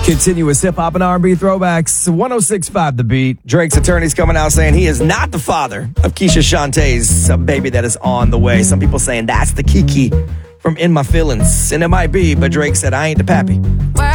Continuous hip-hop and R&B throwbacks. 106.5 The Beat. Drake's attorney's coming out saying he is not the father of Keisha Shantae's baby that is on the way. Some people saying that's the Kiki from In My Feelings. And it might be, but Drake said, I ain't the pappy.